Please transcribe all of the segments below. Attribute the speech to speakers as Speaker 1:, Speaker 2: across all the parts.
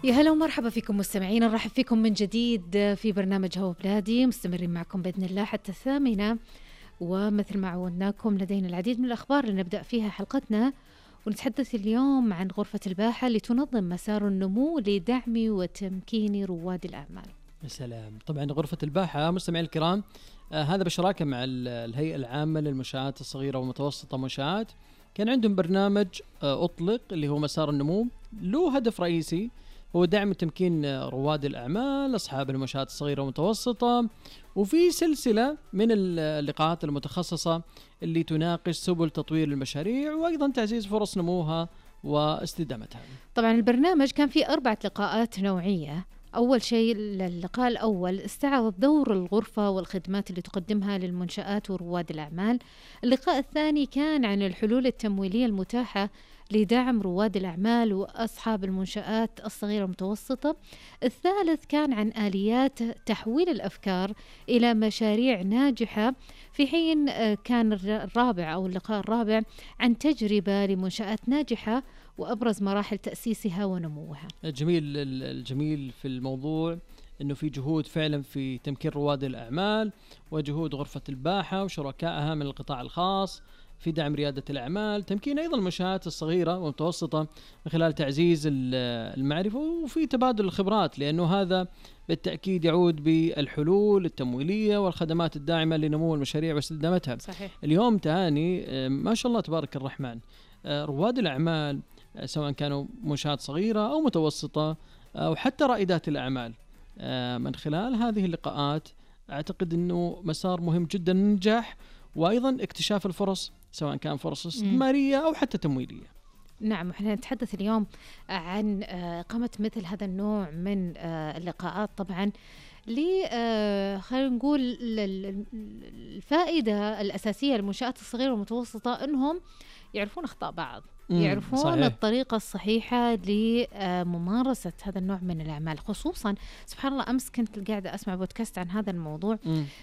Speaker 1: يا هلا ومرحبا فيكم مستمعين، نرحب فيكم من جديد في برنامج هوا بلادي، مستمرين معكم بإذن الله حتى 8. ومثل ما عودناكم لدينا العديد من الأخبار اللي نبدأ فيها حلقتنا، ونتحدث اليوم عن غرفة الباحة اللي تنظم مسار النمو لدعم وتمكين رواد الأعمال.
Speaker 2: سلام. طبعا غرفة الباحة مستمعين الكرام، هذا بشراكة مع الهيئة العامة للمنشآت الصغيرة والمتوسطة منشآت، كان عندهم برنامج أطلق اللي هو مسار النمو، له هدف رئيسي هو دعم وتمكين رواد الأعمال أصحاب المنشآت الصغيرة والمتوسطة، وفي سلسلة من اللقاءات المتخصصة اللي تناقش سبل تطوير المشاريع وأيضا تعزيز فرص نموها واستدامتها.
Speaker 1: طبعا البرنامج كان فيه 4 لقاءات نوعية. أول شيء اللقاء الأول استعرض دور الغرفة والخدمات اللي تقدمها للمنشآت ورواد الأعمال. اللقاء الثاني كان عن الحلول التمويلية المتاحة لدعم رواد الأعمال وأصحاب المنشآت الصغيرة والمتوسطة. الثالث كان عن آليات تحويل الأفكار إلى مشاريع ناجحة، في حين كان الرابع أو اللقاء الرابع عن تجربة لمنشآت ناجحة وأبرز مراحل تأسيسها ونموها.
Speaker 2: الجميل في الموضوع أنه في جهود فعلا في تمكين رواد الأعمال، وجهود غرفة الباحة وشركائها من القطاع الخاص في دعم ريادة الأعمال، تمكين أيضا المنشآت الصغيرة والمتوسطة من خلال تعزيز المعرفة وفي تبادل الخبرات، لأنه هذا بالتأكيد يعود بالحلول التمويلية والخدمات الداعمة لنمو المشاريع واستدامتها.
Speaker 1: صحيح.
Speaker 2: اليوم تهاني ما شاء الله تبارك الرحمن، رواد الأعمال سواء كانوا منشآت صغيرة أو متوسطة أو حتى رائدات الأعمال، من خلال هذه اللقاءات أعتقد أنه مسار مهم جدا للنجاح وأيضا اكتشاف الفرص، سواء كان فرص استثمارية أو حتى تمويلية.
Speaker 1: نعم، احنا نتحدث اليوم عن إقامة مثل هذا النوع من اللقاءات، طبعا خلينا نقول الفائدة الأساسية للمنشآت الصغيرة والمتوسطة أنهم يعرفون أخطاء بعض، يعرفون
Speaker 2: صحيح.
Speaker 1: الطريقة الصحيحة لممارسة هذا النوع من الأعمال. خصوصا سبحان الله أمس كنت قاعدة أسمع بودكاست عن هذا الموضوع،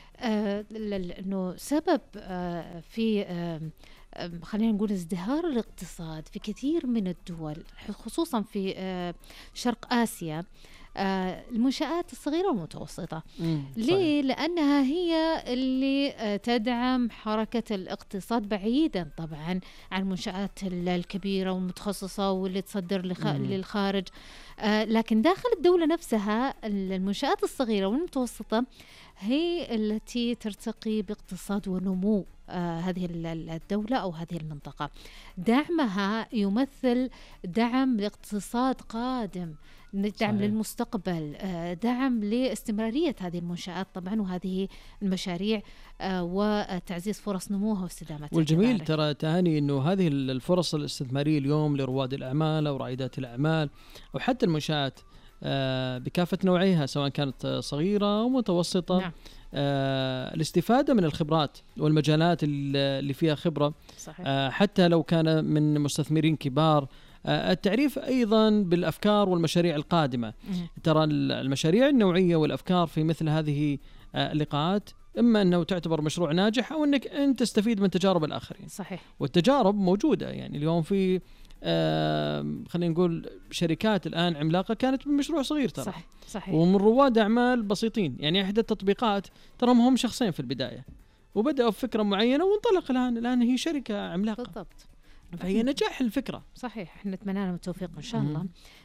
Speaker 1: أنه سبب في خلينا نقول ازدهار الاقتصاد في كثير من الدول، خصوصا في شرق آسيا، المنشآت الصغيرة والمتوسطة. ليه؟ لأنها هي اللي تدعم حركة الاقتصاد بعيدا طبعا عن المنشآت الكبيرة والمتخصصة واللي تصدر للخارج. لكن داخل الدولة نفسها المنشآت الصغيرة والمتوسطة هي التي ترتقي باقتصاد ونمو هذه الدولة أو هذه المنطقة. دعمها يمثل دعم لاقتصاد قادم، دعم صحيح. للمستقبل، دعم لاستمرارية هذه المنشآت طبعا وهذه المشاريع، وتعزيز فرص نموها واستدامتها.
Speaker 2: والجميل ترى تهاني أنه هذه الفرص الاستثمارية اليوم لرواد الأعمال أو رائدات الأعمال أو حتى المنشآت بكافة نوعيها سواء كانت صغيرة أو متوسطة.
Speaker 1: نعم.
Speaker 2: الاستفادة من الخبرات والمجالات اللي فيها خبرة.
Speaker 1: صحيح.
Speaker 2: حتى لو كان من مستثمرين كبار، التعريف أيضا بالأفكار والمشاريع القادمة. ترى المشاريع النوعية والأفكار في مثل هذه اللقاءات إما أنه تعتبر مشروع ناجح أو أنك أنت تستفيد من تجارب الآخرين.
Speaker 1: صحيح.
Speaker 2: والتجارب موجودة، يعني اليوم في خلينا نقول شركات الآن عملاقة كانت من مشروع صغير ترى.
Speaker 1: صحيح.
Speaker 2: ومن رواد أعمال بسيطين، يعني إحدى التطبيقات ترى هم شخصين في البداية وبدأوا بفكرة معينة وانطلق الآن هي شركة عملاقة.
Speaker 1: بالضبط.
Speaker 2: فهي نجاح الفكرة.
Speaker 1: صحيح. احنا نتمنى لهم التوفيق إن شاء الله،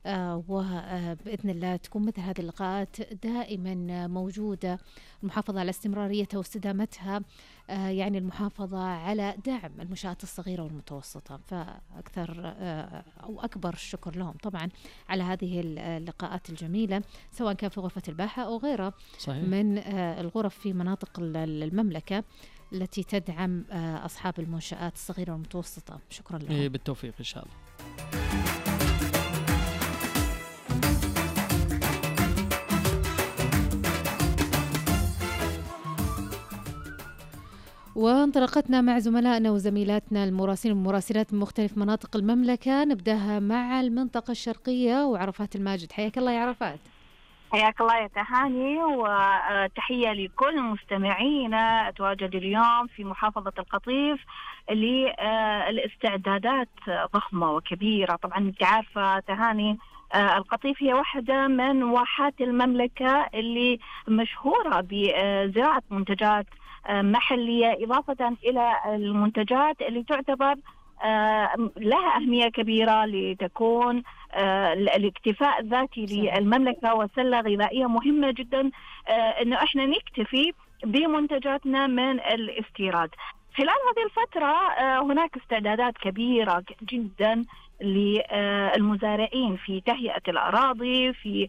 Speaker 1: وبإذن الله تكون مثل هذه اللقاءات دائما موجودة، المحافظة على استمراريتها واستدامتها، يعني المحافظة على دعم المنشآت الصغيرة والمتوسطة. فأكثر أو أكبر الشكر لهم طبعا على هذه اللقاءات الجميلة، سواء كان في غرفة الباحة أو غيرها. صحيح. من الغرف في مناطق المملكة التي تدعم أصحاب المنشآت الصغيرة والمتوسطة. شكرا لهم.
Speaker 2: بالتوفيق إن شاء الله.
Speaker 1: وانطلقتنا مع زملائنا وزميلاتنا المراسلين والمراسلات من مختلف مناطق المملكة. نبدأها مع المنطقة الشرقية وعرفات الماجد. حياك الله يا عرفات.
Speaker 3: حياك الله يا تهاني، وتحية لكل مستمعينا. أتواجد اليوم في محافظة القطيف للاستعدادات ضخمة وكبيرة. طبعا أنت عارفة تهاني، القطيف هي واحدة من واحات المملكة اللي مشهورة بزراعة منتجات محلية، إضافة إلى المنتجات اللي تعتبر لها أهمية كبيرة لتكون الاكتفاء الذاتي للمملكة وسلة غذائية مهمة جدا، إنه إحنا نكتفي بمنتجاتنا من الاستيراد. خلال هذه الفترة هناك استعدادات كبيرة جدا للمزارعين في تهيئة الأراضي، في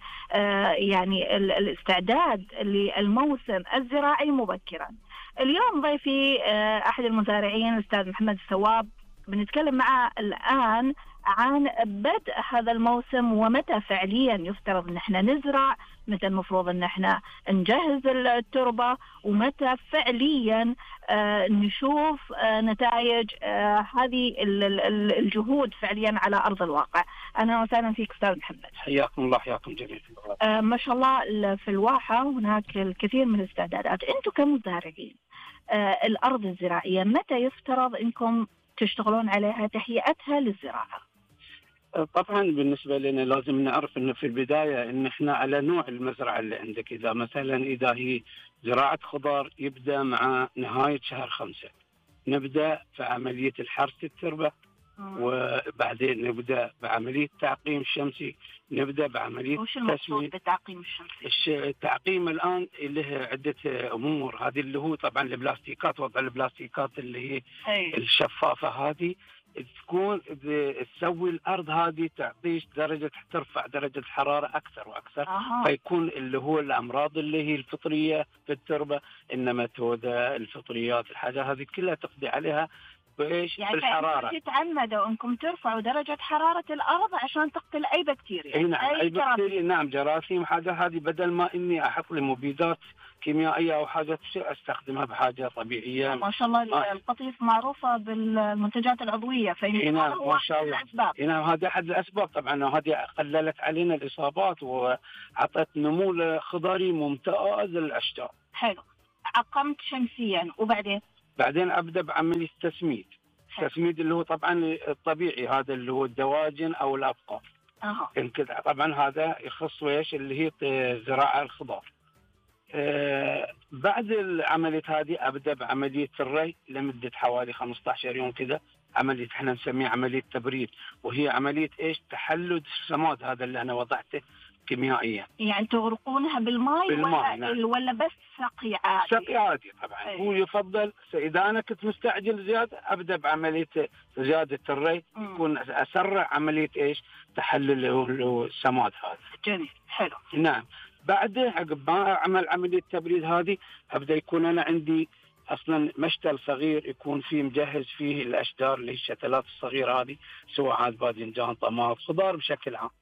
Speaker 3: يعني الاستعداد للموسم الزراعي مبكرا. اليوم ضيفي أحد المزارعين الأستاذ محمد الثواب، بنتكلم معه الآن عن بدء هذا الموسم ومتى فعليا يفترض ان احنا نزرع، متى المفروض ان احنا نجهز التربة، ومتى فعليا نشوف نتائج هذه الجهود فعليا على أرض الواقع. أهلا وسهلا فيك أستاذ محمد.
Speaker 4: حياكم الله، حياكم جميعا.
Speaker 3: ما شاء الله في الواحة هناك الكثير من الاستعدادات. أنتم كمزارعين الأرض الزراعية متى يفترض أنكم تشتغلون عليها تهيئتها للزراعة؟
Speaker 4: طبعا بالنسبة لنا لازم نعرف أنه في البداية أن إحنا على نوع المزرعة اللي عندك. إذا مثلا إذا هي زراعة خضار يبدأ مع نهاية شهر 5 نبدأ في عملية الحرث التربة، وبعدين نبدأ بعملية تعقيم الشمسي، نبدأ بعملية
Speaker 3: وش المقصود بالتعقيم الشمسي؟
Speaker 4: التعقيم الآن له عدة أمور. هذه اللي هو طبعا البلاستيكات، وضع البلاستيكات اللي هي الشفافة هذه تكون تسوي الأرض هذه تعطيش درجة، ترفع درجة الحرارة أكثر وأكثر. فيكون اللي هو الأمراض اللي هي الفطرية في التربة، النماتودا، الفطريات، الحاجة هذه كلها تقضي عليها بإيش؟
Speaker 3: يعني
Speaker 4: بالحرارة.
Speaker 3: تتعمدوا أنكم ترفعوا درجة حرارة الأرض عشان تقتل أي بكتيريا.
Speaker 4: نعم، أي بكتيريا، نعم، جراثيم، حاجة هذه بدل ما إني أحط لي مبيدات كيميائية أو حاجة استخدمها بحاجة طبيعية.
Speaker 3: ما شاء الله القطيف معروفة بالمنتجات العضوية،
Speaker 4: نعم ما شاء الله. نعم هذا أحد الأسباب طبعا، وهذه قللت علينا الإصابات وعطت نمو خضري ممتاز للأشجار.
Speaker 3: حلو. عقمت شمسيا
Speaker 4: بعدين أبدأ بعملية التسميد. التسميد اللي هو طبعا الطبيعي، هذا اللي هو الدواجن أو الأبقار. طبعا هذا يخص ويش اللي هي زراعة الخضار. بعد العملية هذه أبدأ بعملية الري لمدة حوالي 15 يوم كذا. عملية احنا نسميها عملية تبريد، وهي عملية ايش؟ تحلل السماد هذا اللي أنا وضعته كيميائيا.
Speaker 3: يعني تغرقونها بالماء
Speaker 4: نعم.
Speaker 3: ولا بس سقي عادي؟
Speaker 4: سقي عادي طبعا. هو يفضل إذا أنا كنت مستعجل زيادة أبدأ بعملية زيادة الري، يكون أسرع عملية ايش؟ تحلل السماد هذا.
Speaker 3: جميل، حلو.
Speaker 4: نعم. بعدين عقب ما أعمل عملية التبريد هذه أبدأ يكون أنا عندي أصلا مشتل صغير يكون فيه مجهز فيه الأشجار اللي الشتلات الصغيرة هذه، سواء عاد باذنجان، طماط، خضار بشكل عام.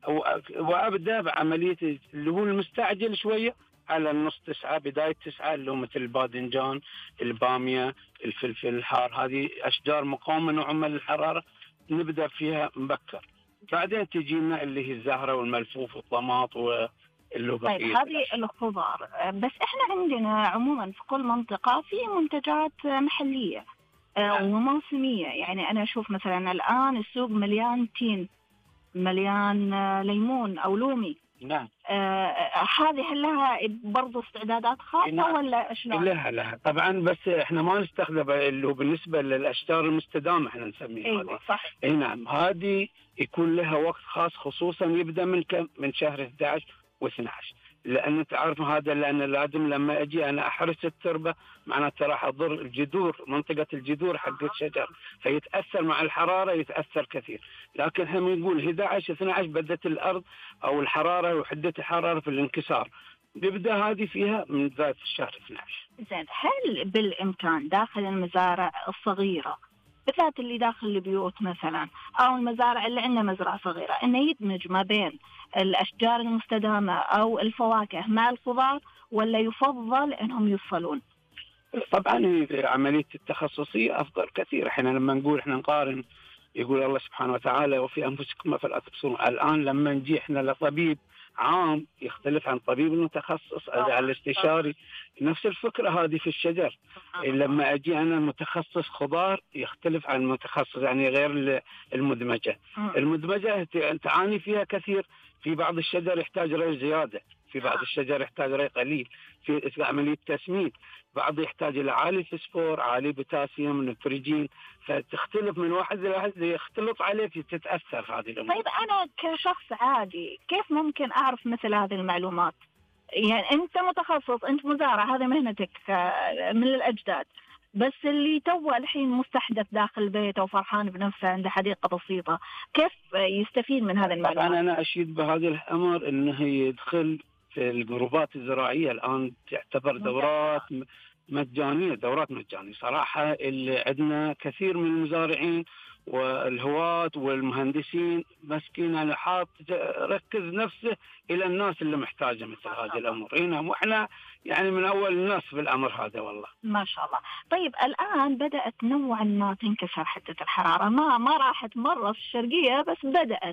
Speaker 4: وأبدأ بعملية اللي هو المستعجل شوية على النص 9 بداية 9 اللي هو مثل الباذنجان، البامية، الفلفل الحار، هذه أشجار مقاومة نوعا ما للحرارة، نبدأ فيها مبكر. بعدين تجينا اللي هي الزهرة والملفوف والطماط
Speaker 3: طيب هذه الخضار. بس احنا عندنا عموما في كل منطقة في منتجات محلية وموسمية. يعني أنا أشوف مثلا الآن السوق مليان تين، مليان ليمون أو لومي.
Speaker 4: نعم.
Speaker 3: هذه هل لها برضو استعدادات خاصة؟ نعم. ولا شلون؟
Speaker 4: لها طبعا، بس احنا ما نستخدم اللي هو بالنسبة للأشجار المستدامة احنا نسميها.
Speaker 3: أيوة صح.
Speaker 4: نعم، هذه يكون لها وقت خاص، خصوصا يبدأ من شهر 11 و12، لأن تعرف هذا، لأن لازم لما أجي أنا أحرس التربة معناته راح أضر الجذور، منطقة الجذور حق الشجر، فيتأثر مع الحرارة، يتأثر كثير. لكن هم يقول 11-12 بدت الأرض أو الحرارة وحدة الحرارة في الانكسار، بيبدأ هذه فيها من ذات الشهر 12.
Speaker 3: زين، هل بالإمكان داخل المزارع الصغيرة بالذات اللي داخل البيوت مثلا أو المزارع اللي عندنا مزرعة صغيرة إنه يدمج ما بين الأشجار المستدامة أو الفواكه مع الخضار، ولا يفضل إنهم يفصلون؟
Speaker 4: طبعا عملية التخصصية أفضل كثير. إحنا لما نقول إحنا نقارن، يقول الله سبحانه وتعالى وفي أنفسكم أفلا تبصرون. الآن لما نجي إحنا لطبيب عام يختلف عن طبيب متخصص على الاستشاري. نفس الفكرة هذه في الشجر. لما أجي أنا متخصص خضار يختلف عن متخصص يعني غير المدمجة. المدمجة تعاني فيها كثير، في بعض الشجر يحتاج ري زيادة، في بعض الشجر يحتاج ري قليل، في عملية تسميد، بعض يحتاج إلى عالي فسفور، عالي بوتاسيوم، نيتروجين، فتختلف من واحد لواحد، يختلط عليك تتأثر هذه الأمور.
Speaker 3: طيب أنا كشخص عادي كيف ممكن أعرف مثل هذه المعلومات؟ يعني أنت متخصص، أنت مزارع، هذه مهنتك من الأجداد، بس اللي توه الحين مستحدث داخل البيت أو فرحان بنفسه عنده حديقة بسيطة، كيف يستفيد من هذه المعلومات؟
Speaker 4: طبعا أنا أشيد بهذه الأمر أنه يدخل في الجروبات الزراعية. الآن تعتبر دورات مجانية، دورات مجانية صراحة. اللي عندنا كثير من المزارعين والهواة والمهندسين مسكين أنا حاط ركز نفسه إلى الناس اللي محتاجة مثل هذه الأمور هنا، وإحنا يعني من أول الناس في الأمر هذا والله.
Speaker 3: ما شاء الله. طيب الآن بدأت نوعا ما تنكسر حدة الحرارة، ما راحت مرة في الشرقية بس بدأت،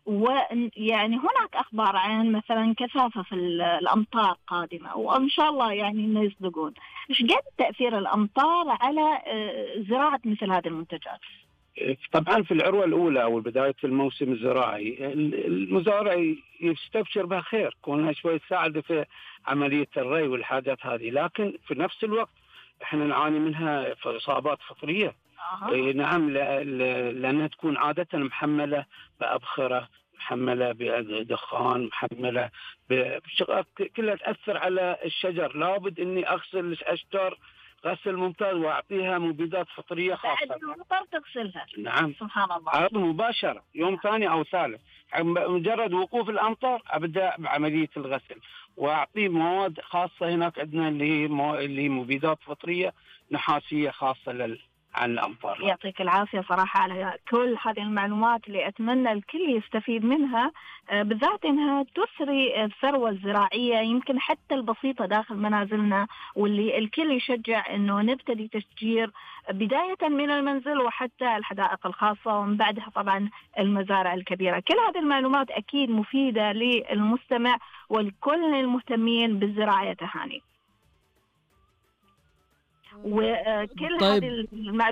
Speaker 3: ويعني هناك أخبار عن مثلا كثافة في الأمطار قادمة، وإن شاء الله يعني إنه يصدقون. إيش قد تأثير الأمطار على زراعة مثل هذه المنتجات؟
Speaker 4: طبعا في العروة الأولى أو بداية الموسم الزراعي المزارع يستبشر بها خير، كونها شوي تساعد في عملية الري والحاجات هذه، لكن في نفس الوقت احنا نعاني منها في إصابات فطرية. نعم، لأنها تكون عادة محملة بأبخرة، محملة بدخان، محملة بشغلات كلها تأثر على الشجر. لابد إني أغسل الأشجار غسل ممتاز وأعطيها مبيدات فطرية خاصة.
Speaker 3: بعد المطر تغسلها؟
Speaker 4: نعم
Speaker 3: سبحان الله.
Speaker 4: عرض مباشرة يوم ثاني أو ثالث، مجرد وقوف الأمطار أبدأ بعملية الغسل وأعطيه مواد خاصة. هناك عندنا اللي هي مبيدات فطرية نحاسية خاصة عن الأمطار.
Speaker 3: يعطيك العافية صراحة على كل هذه المعلومات اللي أتمنى الكل يستفيد منها، بالذات أنها تسري الثروة الزراعية يمكن حتى البسيطة داخل منازلنا، واللي الكل يشجع أنه نبتدي تشجير بداية من المنزل وحتى الحدائق الخاصة، ومن بعدها طبعا المزارع الكبيرة. كل هذه المعلومات أكيد مفيدة للمستمع والكل المهتمين بالزراعة يا تهاني. وكل هذه المعلومات